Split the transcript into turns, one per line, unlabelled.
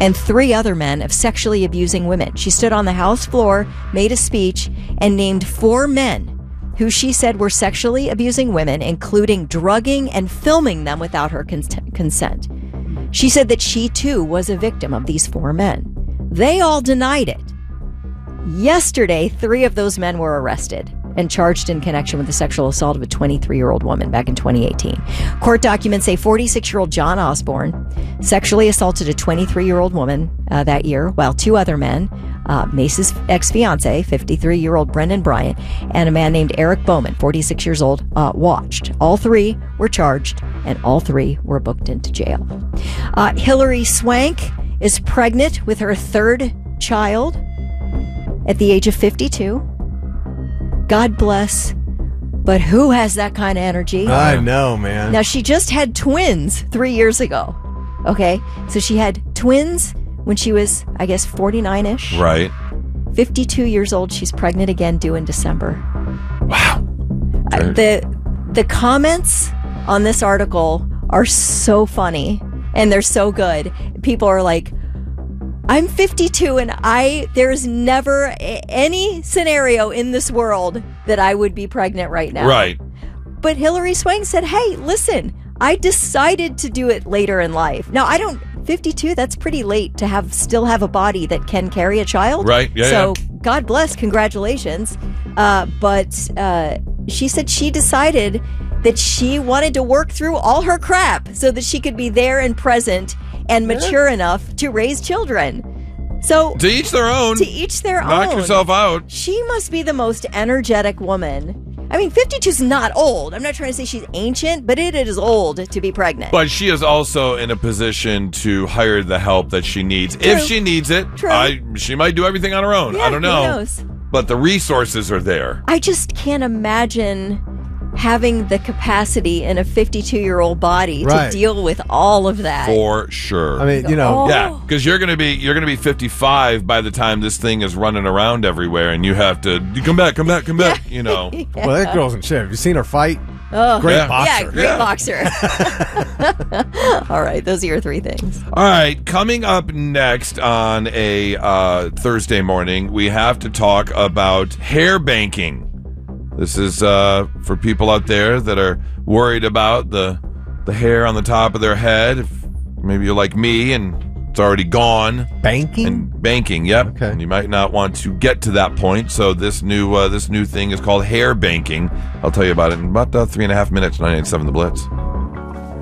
and 3 other men of sexually abusing women. She stood on the House floor, made a speech, and named 4 men who she said were sexually abusing women, including drugging and filming them without her consent. She said that she, too, was a victim of these 4 men. They all denied it. Yesterday, 3 of those men were arrested and charged in connection with the sexual assault of a 23-year-old woman back in 2018. Court documents say 46-year-old John Osborne sexually assaulted a 23-year-old woman that year, while 2 other men, Mace's ex-fiance, 53-year-old Brendan Bryant, and a man named Eric Bowman, 46 years old, watched. All 3 were charged, and all 3 were booked into jail. Hilary Swank is pregnant with her 3rd child at the age of 52. God bless, but who has that kind of energy?
I know, man.
Now, she just had twins 3 years ago. Okay, so she had twins when she was, I guess, 49-ish.
Right.
52 years old. She's pregnant again, due in December.
Wow.
The comments on this article are so funny, and they're so good. People are like, I'm 52 and there's never any scenario in this world that I would be pregnant right now.
Right.
But Hilary Swank said, hey, listen, I decided to do it later in life. Now, 52, that's pretty late to still have a body that can carry a child.
Right. Yeah.
So God bless, congratulations. But she said she decided that she wanted to work through all her crap so that she could be there and present and mature enough to raise children. So
to each their own.
To each their own.
Knock yourself out.
She must be the most energetic woman. I mean, 52 is not old. I'm not trying to say she's ancient, but it is old to be pregnant.
But she is also in a position to hire the help that she needs.
True.
If she needs it.
True.
She might do everything on her own.
Yeah,
I don't know.
Who knows?
But the resources are there.
I just can't imagine having the capacity in a 52-year-old body to deal with all of that.
For sure.
I mean,
yeah, because you're gonna be 55 by the time this thing is running around everywhere, and you have to come back. You know.
Yeah.
Well, that girl's in shape. Have you seen her fight?
Oh,
great boxer.
Yeah, great boxer. All right, those are your 3 things.
All right, coming up next on a Thursday morning, we have to talk about hair banking. This is for people out there that are worried about the hair on the top of their head. If maybe you're like me and it's already gone. Banking, yep.
Okay.
And you might not want to get to that point. So this new thing is called hair banking. I'll tell you about it in about 3.5 minutes. 98.7 The Blitz.